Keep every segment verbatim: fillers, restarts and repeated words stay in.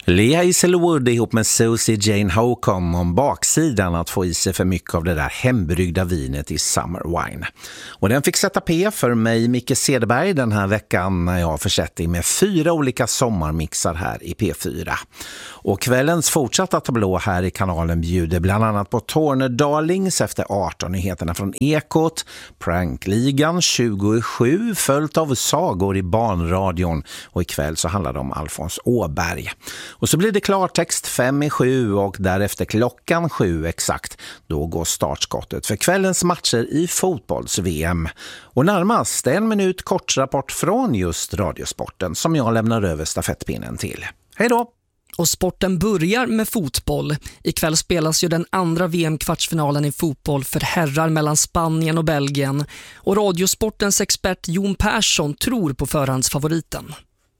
Lea Iselwood ihop med Susie Jane Holcomb om baksidan att få i sig för mycket av det där hembryggda vinet i Summer Wine. Och den fick sätta P för mig, Micke Cederberg, den här veckan när jag försett med fyra olika sommarmixar här i P fyra. Och kvällens fortsatta tablå här i kanalen bjuder bland annat på Tornedalings efter arton nyheterna från Ekot, Prankligan tjugosju följt av sagor i barnradion och ikväll så handlar det om Alfons Åberg. Och så blir det klartext fem i sju och därefter klockan sju exakt. Då går startskottet för kvällens matcher i fotbolls-V M. Och närmast en minut kortrapport från just Radiosporten som jag lämnar över stafettpinnen till. Hej då! Och sporten börjar med fotboll. Ikväll spelas ju den andra V M-kvartsfinalen i fotboll för herrar mellan Spanien och Belgien. Och Radiosportens expert Jon Persson tror på förhandsfavoriten.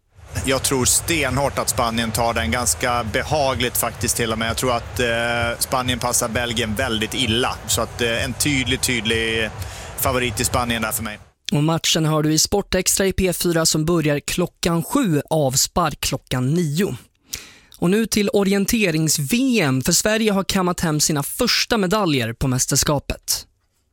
Jag tror stenhårt att Spanien tar den ganska behagligt faktiskt till och med. Jag tror att eh, Spanien passar Belgien väldigt illa. Så att eh, en tydlig, tydlig favorit i Spanien där för mig. Och matchen har du i Sportextra i P fyra som börjar klockan sju, avspark klockan nio. Och nu till orienterings-V M, för Sverige har kammat hem sina första medaljer på mästerskapet.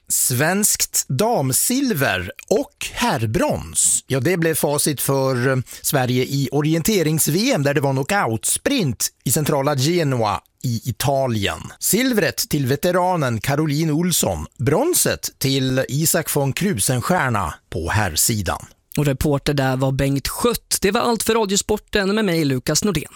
Svenskt damsilver och herrbrons. Ja, det blev facit för Sverige i orienterings-V M där det var knockout-sprint i centrala Genua i Italien. Silvret till veteranen Caroline Olsson, bronset till Isak von Krusenstjerna på herrsidan. Och reporter där var Bengt Schött. Det var allt för Radiosporten med mig, Lukas Nordén.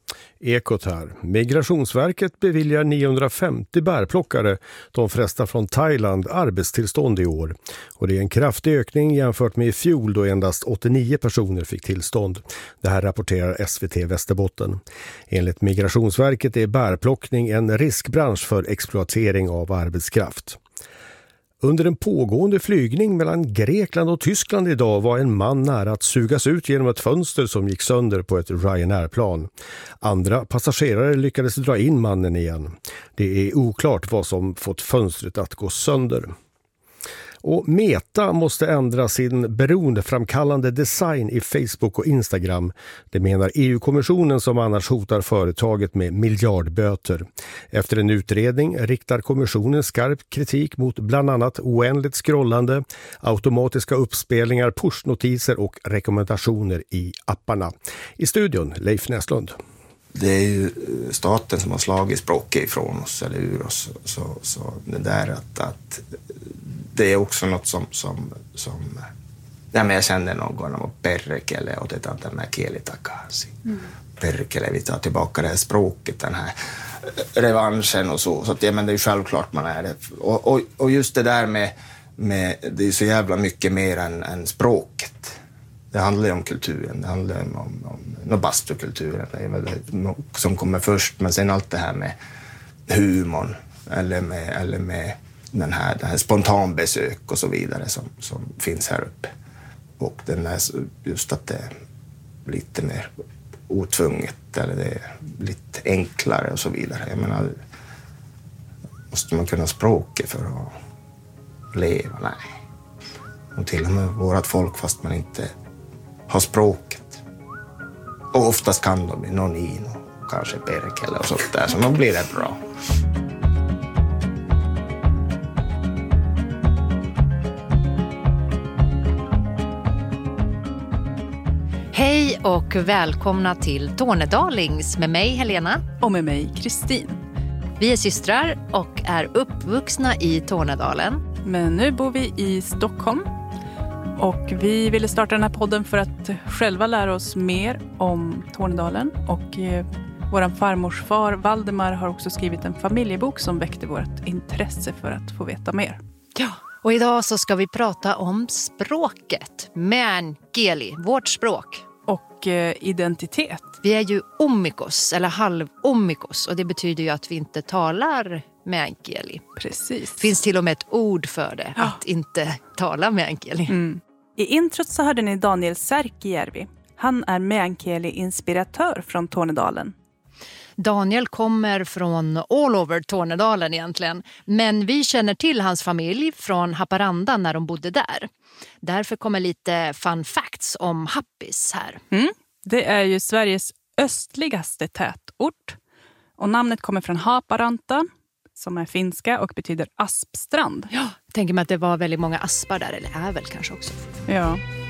Ekot här. Migrationsverket beviljar niohundrafemtio bärplockare, de flesta från Thailand, arbetstillstånd i år. Och det är en kraftig ökning jämfört med i fjol då endast åttionio personer fick tillstånd. Det här rapporterar S V T Västerbotten. Enligt Migrationsverket är bärplockning en riskbransch för exploatering av arbetskraft. Under en pågående flygning mellan Grekland och Tyskland idag var en man nära att sugas ut genom ett fönster som gick sönder på ett Ryanair-plan. Andra passagerare lyckades dra in mannen igen. Det är oklart vad som fått fönstret att gå sönder. Och Meta måste ändra sin beroendeframkallande design i Facebook och Instagram. Det menar E U-kommissionen som annars hotar företaget med miljardböter. Efter en utredning riktar kommissionen skarp kritik mot bland annat oändligt scrollande, automatiska uppspelningar, pushnotiser och rekommendationer i apparna. I studion Leif Näslund. Det är ju staten som har slagit språket ifrån oss eller ur oss. Så, så det där att, att det är också något som, som, som nej men jag känner någon om perkele och det där med kieli takaisin. Mm. Perkele, vi tar tillbaka det här språket, den här revanschen och så. Så att, ja, men det är ju självklart man är det. Och, och, och just det där med, med, det är så jävla mycket mer än, än språket. Det handlar ju om kulturen, det handlar om, om, om no, bastukulturen, det är väl det som kommer först, men sen allt det här med humorn eller med, eller med den här, den här spontanbesök och så vidare som, som finns här uppe. Och den är just att det är lite mer otvunget eller det är lite enklare och så vidare. Jag menar, måste man kunna språket för att leva? Nej. Och till och med vårat folk fast man inte har språket. Och oftast kan de någon in och kanske perkele och sånt där, så då blir det bra. Hej och välkomna till Tornedalings med mig Helena. Och med mig Kristin. Vi är systrar och är uppvuxna i Tornedalen. Men nu bor vi i Stockholm. Och vi ville starta den här podden för att själva lära oss mer om Tornedalen. Och eh, våran farmors far Valdemar har också skrivit en familjebok som väckte vårt intresse för att få veta mer. Ja, och idag så ska vi prata om språket. Meänkieli, vårt språk. Och eh, identitet. Vi är ju omikos, eller halv-omikos. Och det betyder ju att vi inte talar meänkieli. Precis. Finns till och med ett ord för det, ja. Att inte tala meänkieli. Mm. I introt så hörde ni Daniel Särkijärvi. Han är meänkieli-inspiratör från Tornedalen. Daniel kommer från all over Tornedalen egentligen. Men vi känner till hans familj från Haparanda när de bodde där. Därför kommer lite fun facts om Happis här. Mm. Det är ju Sveriges östligaste tätort. Och namnet kommer från Haparanta, som är finska och betyder aspstrand. Ja, jag tänker mig att det var väldigt många aspar där, eller är väl kanske också. Ja,